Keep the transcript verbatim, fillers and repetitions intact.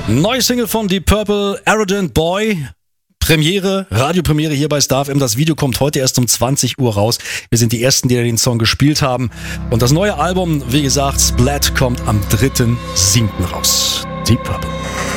Neue Single von Deep Purple, Arrogant Boy. Premiere, Radiopremiere hier bei Star F M. Das Video kommt heute erst um zwanzig Uhr raus. Wir sind die Ersten, die den Song gespielt haben. Und das neue Album, wie gesagt, Splat, kommt am dritten siebten raus. Deep Purple.